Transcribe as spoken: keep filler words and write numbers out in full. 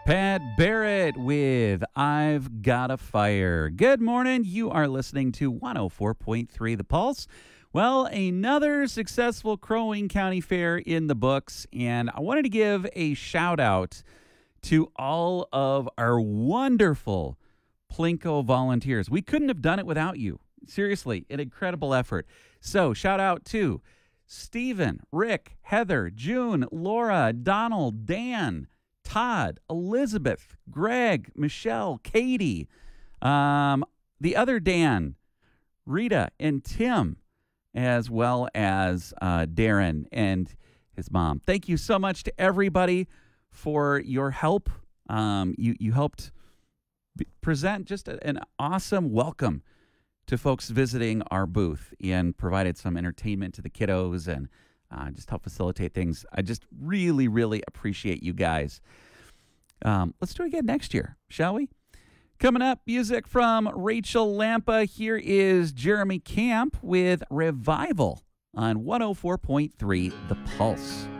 Pat Barrett with I've Got a Fire. Good morning. You are listening to one oh four point three The Pulse. Well, another successful Crow Wing County Fair in the books, and I wanted to give a shout out to all of our wonderful Plinko volunteers. We couldn't have done it without you. Seriously, an incredible effort. So, shout out to Stephen, Rick, Heather, June, Laura, Donald, Dan, Todd, Elizabeth, Greg, Michelle, Katie, um, the other Dan, Rita, and Tim, as well as uh, Darren and his mom. Thank you so much to everybody for your help. Um, you, you helped b- present just a, an awesome welcome to folks visiting our booth and provided some entertainment to the kiddos and uh, just help facilitate things. I just really, really appreciate you guys. Um, let's do it again next year, shall we? Coming up, music from Rachel Lampa. Here is Jeremy Camp with Revival on one oh four point three The Pulse.